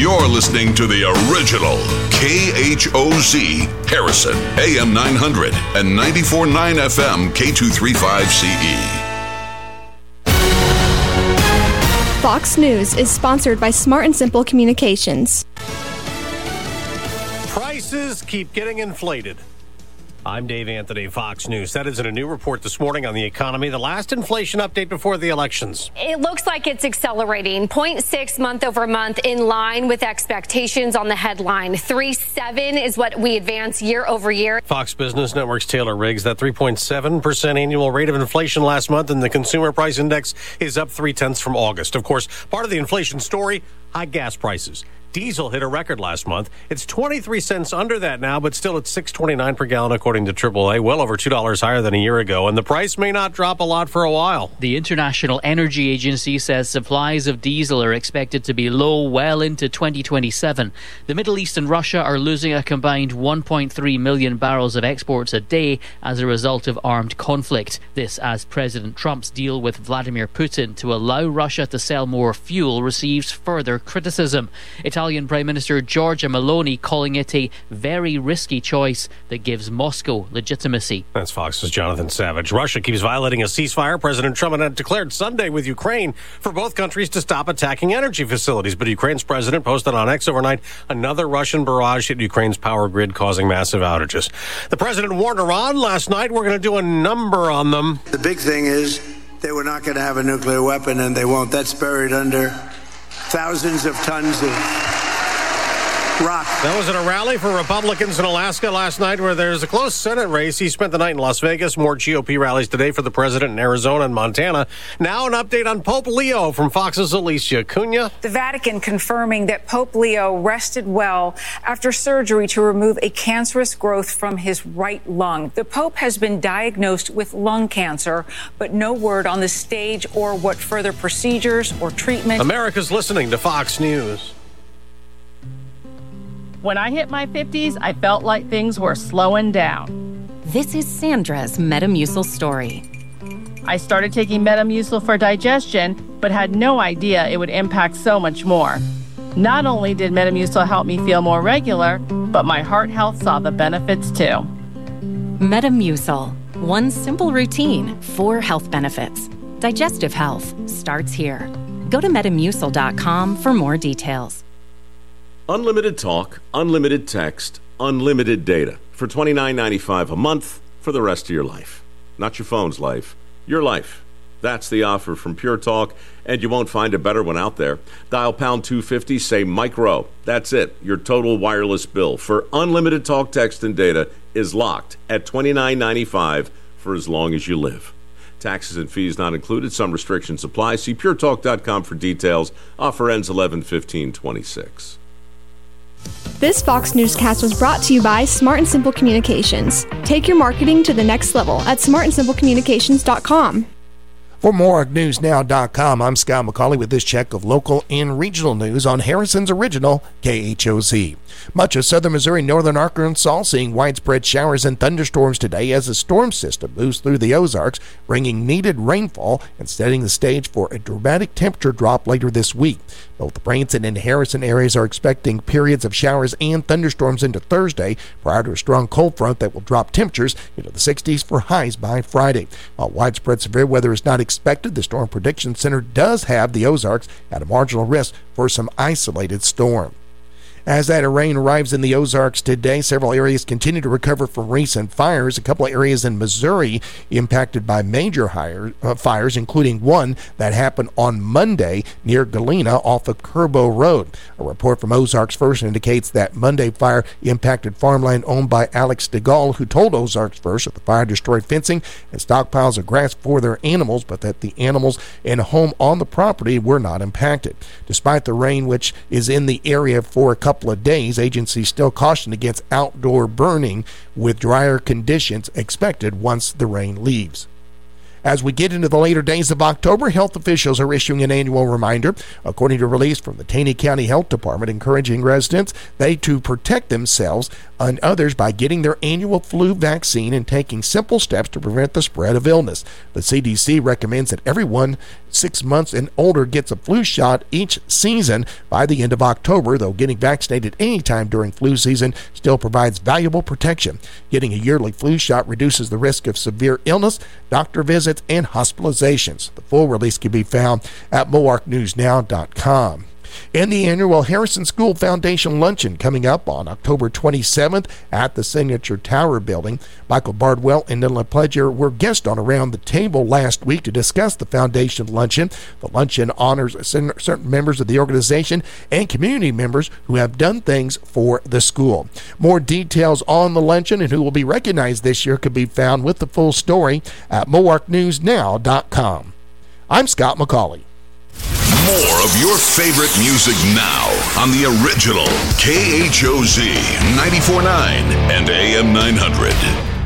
You're listening to the original KHOZ Harrison, AM 900 and 94.9 FM K235CE. Fox News is sponsored by Smart and Simple Communications. Prices keep getting inflated. I'm Dave Anthony, Fox News. That is in a new report this morning on the economy, the last inflation update before the elections. It looks like it's accelerating. 0.6 month over month, in line with expectations on the headline. 3.7 is what we advance year over year. Fox Business Network's Taylor Riggs, that 3.7% annual rate of inflation last month, and the consumer price index is up 0.3 from August. Of course, part of the inflation story, high gas prices. Diesel hit a record last month. It's 23 cents under that now, but still at $6.29 per gallon, according to AAA, well over $2 higher than a year ago. And the price may not drop a lot for a while. The International Energy Agency says supplies of diesel are expected to be low well into 2027. The Middle East and Russia are losing a combined 1.3 million barrels of exports a day as a result of armed conflict. This as President Trump's deal with Vladimir Putin to allow Russia to sell more fuel receives further criticism. Italian Prime Minister Giorgia Meloni calling it a very risky choice that gives Moscow legitimacy. That's Fox's Jonathan Savage. Russia keeps violating a ceasefire President Trump had declared Sunday with Ukraine for both countries to stop attacking energy facilities. But Ukraine's president posted on X overnight another Russian barrage hit Ukraine's power grid, causing massive outages. The president warned Iran last night, we're going to do a number on them. The big thing is they were not going to have a nuclear weapon, and they won't. That's buried under thousands of tons of rock. That was at a rally for Republicans in Alaska last night where there's a close Senate race. He spent the night in Las Vegas. More GOP rallies today for the president in Arizona and Montana. Now an update on Pope Leo from Fox's Alicia Cunha. The Vatican confirming that Pope Leo rested well after surgery to remove a cancerous growth from his right lung. The Pope has been diagnosed with lung cancer, but no word on the stage or what further procedures or treatment. America's listening to Fox News. When I hit my 50s, I felt like things were slowing down. This is Sandra's Metamucil story. I started taking Metamucil for digestion, but had no idea it would impact so much more. Not only did Metamucil help me feel more regular, but my heart health saw the benefits too. Metamucil. One simple routine, 4 health benefits. Digestive health starts here. Go to Metamucil.com for more details. Unlimited talk, unlimited text, unlimited data for $29.95 a month for the rest of your life. Not your phone's life, your life. That's the offer from Pure Talk, and you won't find a better one out there. Dial pound 250, say Mike Rowe. That's it. Your total wireless bill for unlimited talk, text, and data is locked at $29.95 for as long as you live. Taxes and fees not included. Some restrictions apply. See puretalk.com for details. Offer ends 11/15/26. This Fox Newscast was brought to you by Smart and Simple Communications. Take your marketing to the next level at smartandsimplecommunications.com. For more at newsnow.com, I'm Scott McCauley with this check of local and regional news on Harrison's original KHOZ. Much of southern Missouri and northern Arkansas seeing widespread showers and thunderstorms today as a storm system moves through the Ozarks, bringing needed rainfall and setting the stage for a dramatic temperature drop later this week. Both the Branson and Harrison areas are expecting periods of showers and thunderstorms into Thursday prior to a strong cold front that will drop temperatures into the 60s for highs by Friday. While widespread severe weather is not expected, the Storm Prediction Center does have the Ozarks at a marginal risk for some isolated storm. As that rain arrives in the Ozarks today, several areas continue to recover from recent fires. A couple of areas in Missouri impacted by major fires, including one that happened on Monday near Galena off of Kerbo Road. A report from Ozarks First indicates that Monday fire impacted farmland owned by Alex DeGaulle, who told Ozarks First that the fire destroyed fencing and stockpiles of grass for their animals, but that the animals and a home on the property were not impacted. Despite the rain, which is in the area for a couple of days, agencies still caution against outdoor burning with drier conditions expected once the rain leaves. As we get into the later days of October, health officials are issuing an annual reminder, according to a release from the Taney County Health Department, encouraging residents to protect themselves and others by getting their annual flu vaccine and taking simple steps to prevent the spread of illness. The CDC recommends that everyone 6 months and older gets a flu shot each season by the end of October, though getting vaccinated anytime during flu season still provides valuable protection. Getting a yearly flu shot reduces the risk of severe illness, doctor visits, and hospitalizations. The full release can be found at moarknewsnow.com. And the annual Harrison School Foundation Luncheon coming up on October 27th at the Signature Tower Building. Michael Bardwell and Nilla Pledger were guests on Around the Table last week to discuss the Foundation Luncheon. The luncheon honors certain members of the organization and community members who have done things for the school. More details on the luncheon and who will be recognized this year can be found with the full story at moarknewsnow.com. I'm Scott McCauley. More of your favorite music now on the original KHOZ 94.9 and AM 900.